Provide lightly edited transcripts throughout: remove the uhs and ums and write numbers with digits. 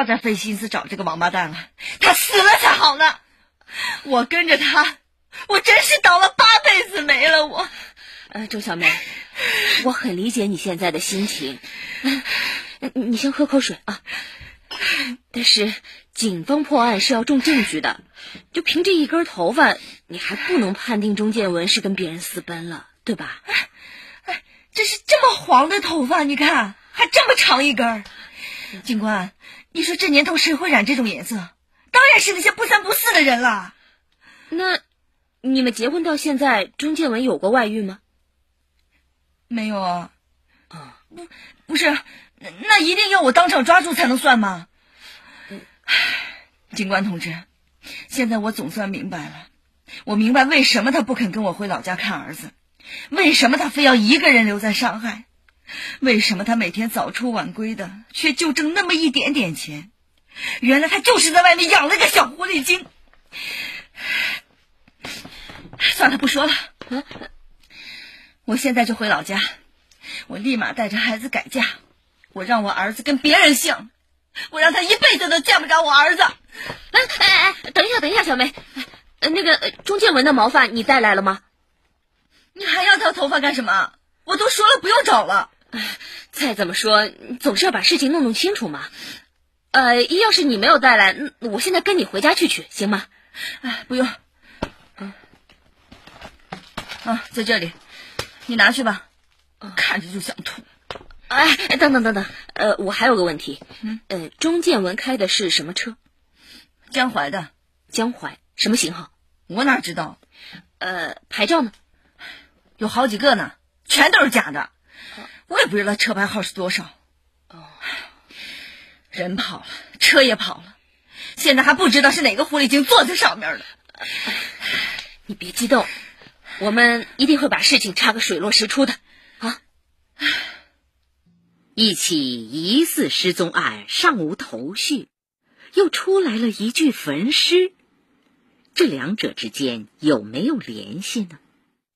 要再费心思找这个王八蛋了，他死了才好呢。我跟着他，我真是倒了8辈子霉了。我周小梅，我很理解你现在的心情，你先喝口水啊。但是警方破案是要重证据的，就凭这一根头发，你还不能判定钟建文是跟别人私奔了，对吧？ 这是这么黄的头发，你看还这么长一根。警官，你说这年头谁会染这种颜色？当然是那些不三不四的人了。 那你们结婚到现在，钟建文有过外遇吗？ 没有啊。不是，那一定要我当场抓住才能算吗？警官同志，现在我总算明白了，我明白为什么他不肯跟我回老家看儿子，为什么他非要一个人留在上海，为什么他每天早出晚归的，却就挣那么一点点钱。原来他就是在外面养了个小狐狸精。算了，不说了。我现在就回老家，我立马带着孩子改嫁，我让我儿子跟别人姓，我让他一辈子都见不着我儿子。 等一下，小梅，那个钟建文的毛发你带来了吗？ 你还要他头发干什么？我都说了不用找了。 再怎么说，总是要把事情弄清楚嘛。要是你没有带来，我现在跟你回家去取，行吗？ 不用。在这里，你拿去吧。看着就想吐。 等，我还有个问题。钟建文开的是什么车？ 江淮的。 江淮什么型号？ 我哪知道？ 牌照呢？ 有好几个呢，全都是假的。我也不知道车牌号是多少。人跑了，车也跑了，现在还不知道是哪个狐狸精坐在上面的。 你别激动，我们一定会把事情查个水落石出的啊！ 一起疑似失踪案尚无头绪，又出来了一具焚尸，这两者之间有没有联系呢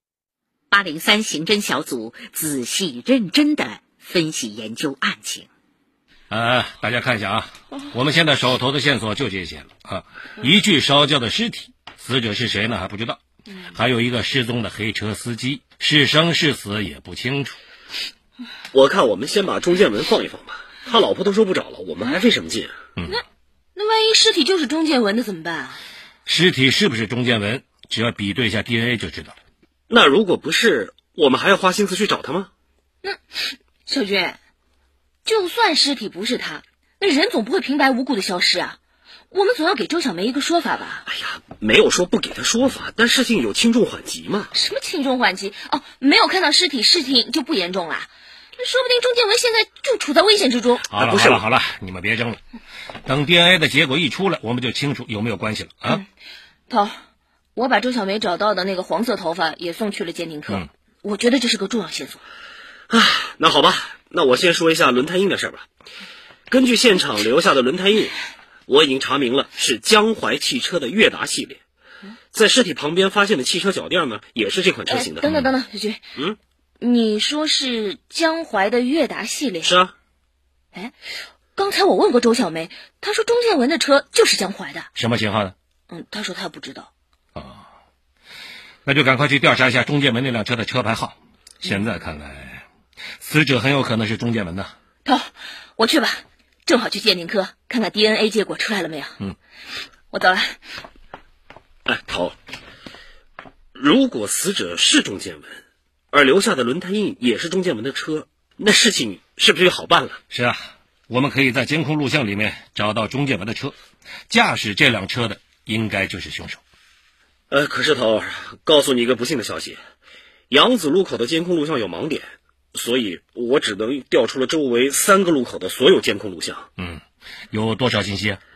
？803刑侦小组仔细认真地分析研究案情。 大家看一下啊，我们现在手头的线索就这些了啊。一具烧焦的尸体，死者是谁呢还不知道，还有一个失踪的黑车司机，是生是死也不清楚。 我看我们先把钟建文放一放吧，他老婆都说不找了，我们还费什么劲？ 那万一尸体就是钟建文的怎么办啊？ 尸体是不是钟建文，只要比对一下 DNA 就知道了。 那如果不是，我们还要花心思去找他吗？ 小军，就算尸体不是他，那人总不会平白无故的消失啊。我们总要给周小梅一个说法吧。 没有说不给他说法，但事情有轻重缓急嘛。 什么轻重缓急？没有看到尸体，事情就不严重了。那说不定钟建文现在就处在危险之中。 好了，你们别争了，等 DNA 的结果一出来，我们就清楚有没有关系了啊。 头，我把周小梅找到的那个黄色头发也送去了鉴定科，我觉得这是个重要线索。 那好吧，那我先说一下轮胎印的事吧。根据现场留下的轮胎印，我已经查明了是江淮汽车的悦达系列。在尸体旁边发现的汽车脚垫呢，也是这款车型的。 等等，小军，你说是江淮的悦达系列？ 是啊。 刚才我问过周小梅，她说钟建文的车就是江淮的。 什么型号的？ 她说她不知道。 那就赶快去调查一下钟建文那辆车的车牌号。现在看来，死者很有可能是钟建文的。 头，我去吧，正好去鉴定科看看 DNA 结果出来了没有。我走了。 头，如果死者是钟建文，而留下的轮胎印也是钟建文的车，那事情是不是就好办了？ 是啊，我们可以在监控录像里面找到钟建文的车，驾驶这辆车的应该就是凶手。 可是头，告诉你一个不幸的消息，扬子路口的监控录像有盲点，所以我只能调出了周围3个路口的所有监控录像。 有多少信息啊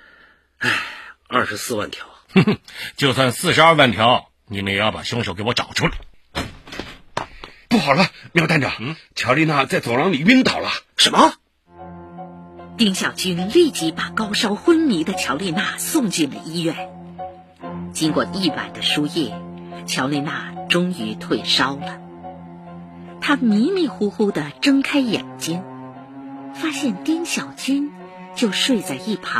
？24万条。 就算42万条，你们也要把凶手给我找出来。 不好了，苗探长，乔丽娜在走廊里晕倒了。 什么？ 丁小军立即把高烧昏迷的乔丽娜送进了医院。经过1晚的输液，乔丽娜终于退烧了。她迷迷糊糊地睁开眼睛，发现丁小军就睡在一旁。